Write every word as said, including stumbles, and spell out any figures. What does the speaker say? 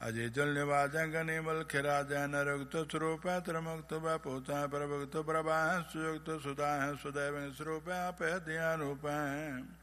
अजय जल निवास गनिमल खिराजय नरुक्त स्वरूप त्रमुक्त पोता प्रभुक्त प्रभा सुयुक्त सुधा सुदैव स्वरूप अपहत्या रूप